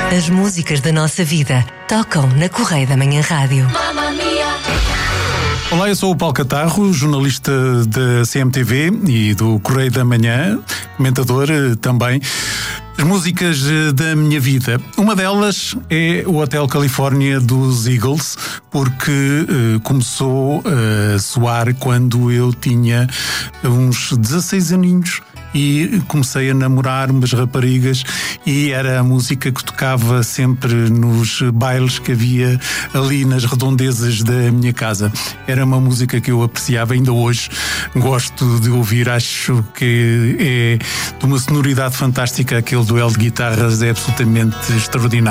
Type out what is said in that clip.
As músicas da nossa vida tocam na Correia da Manhã Rádio. Olá, eu sou o Paulo Catarro, jornalista da CMTV e do Correio da Manhã, comentador também. As músicas da minha vida. Uma delas é o Hotel Califórnia dos Eagles, porque começou a soar quando eu tinha uns 16 aninhos. E comecei a namorar umas raparigas e era a música que tocava sempre nos bailes que havia ali nas redondezas da minha casa. Era uma música que eu apreciava, ainda hoje gosto de ouvir, acho que é de uma sonoridade fantástica, aquele duelo de guitarras é absolutamente extraordinário.